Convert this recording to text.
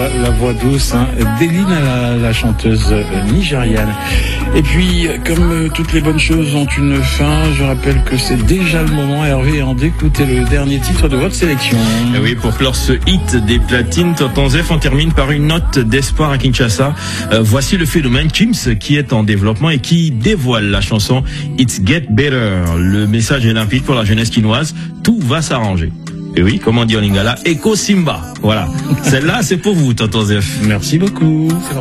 la voix douce, hein, d'Elina, la chanteuse nigériane. Et puis, comme toutes les bonnes choses ont une fin, je rappelle que c'est déjà le moment, Hervé, d'écouter le dernier titre de votre sélection. Et oui, pour clore ce hit des platines, Tonton Zef, on termine par une note d'espoir à Kinshasa. Voici le phénomène Chims qui est en développement et qui dévoile la chanson It's Get Better. Le message est limpide pour la jeunesse chinoise. Tout va s'arranger. Et oui, comme on dit en lingala, Eko Simba. Voilà. Celle-là, c'est pour vous, Tonton Zef. Merci beaucoup.